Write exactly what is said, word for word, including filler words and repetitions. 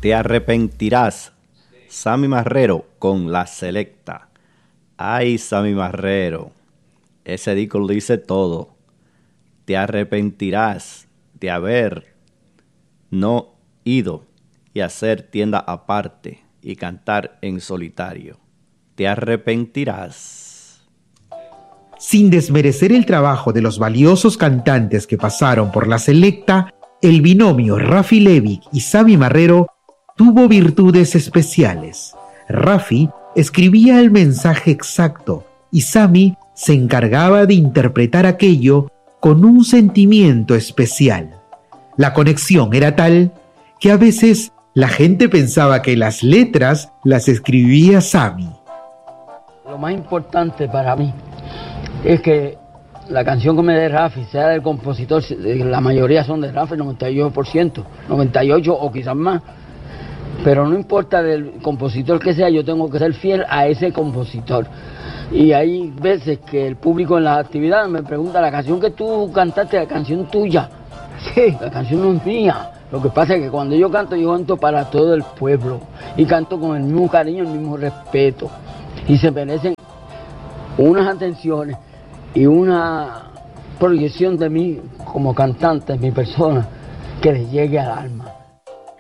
Te arrepentirás. Sammy Marrero con La Selecta. Ay, Sammy Marrero. Ese disco lo dice todo. Te arrepentirás de haber no ido y hacer tienda aparte y cantar en solitario. Te arrepentirás. Sin desmerecer el trabajo de los valiosos cantantes que pasaron por La Selecta, el binomio Rafi Levick y Sammy Marrero tuvo virtudes especiales. Rafi escribía el mensaje exacto y Sammy se encargaba de interpretar aquello con un sentimiento especial. La conexión era tal que a veces la gente pensaba que las letras las escribía Sammy. Lo más importante para mí es que la canción que me dé Rafi sea del compositor, la mayoría son de Rafi, noventa y ocho por ciento, noventa y ocho o quizás más. Pero no importa del compositor que sea, yo tengo que ser fiel a ese compositor. Y hay veces que el público en las actividades me pregunta, la canción que tú cantaste, la canción tuya. Sí, la canción no es mía. Lo que pasa es que cuando yo canto, yo canto para todo el pueblo. Y canto con el mismo cariño, el mismo respeto. Y se merecen unas atenciones y una proyección de mí como cantante, mi persona, que les llegue al alma.